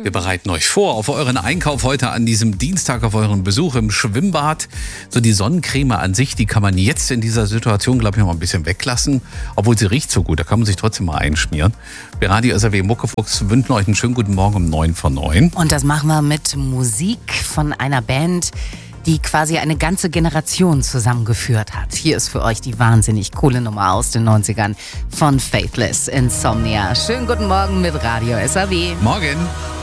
Wir bereiten euch vor auf euren Einkauf heute an diesem Dienstag, auf euren Besuch im Schwimmbad. So die Sonnencreme an sich, die kann man jetzt in dieser Situation, glaube ich, noch mal ein bisschen weglassen. Obwohl sie riecht so gut, da kann man sich trotzdem mal einschmieren. Wir Radio SAW Muckefuchs wünschen euch einen schönen guten Morgen um 9 vor 9. Und das machen wir mit Musik von einer Band, die quasi eine ganze Generation zusammengeführt hat. Hier ist für euch die wahnsinnig coole Nummer aus den 90ern von Faithless, Insomnia. Schönen guten Morgen mit Radio SAW. Morgen.